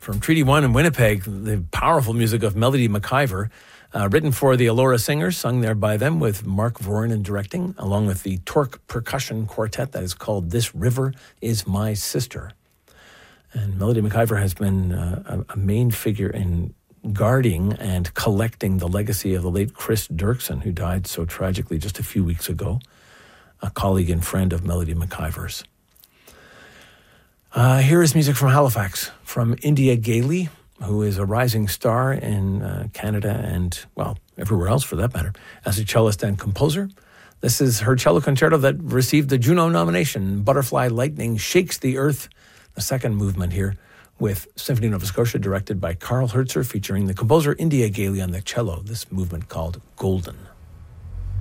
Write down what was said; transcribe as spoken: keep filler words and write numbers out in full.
From Treaty One in Winnipeg, the powerful music of Melody McIver, uh, written for the Elora Singers, sung there by them with Mark Voronin directing, along with the Torque Percussion Quartet that is called This River Is My Sister. And Melody McIver has been uh, a, a main figure in guarding and collecting the legacy of the late Chris Dirksen, who died so tragically just a few weeks ago, a colleague and friend of Melody McIver's. Uh, here is music from Halifax, from India Gailey, who is a rising star in uh, Canada and, well, everywhere else for that matter, as a cellist and composer. This is her cello concerto that received the Juno nomination, Butterfly Lightning Shakes the Earth, the second movement here, with Symphony Nova Scotia, directed by Carl Hertzer, featuring the composer India Gailey on the cello, this movement called Golden.